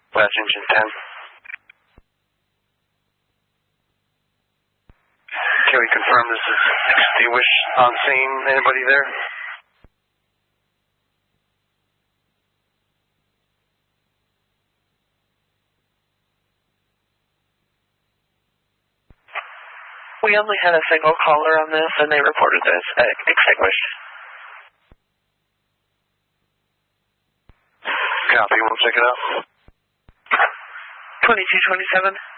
Last engine 10. Can we confirm this is extinguished on scene? Anybody there? We only had a single caller on this, and they reported this extinguished. Copy, we'll check it out. 2227.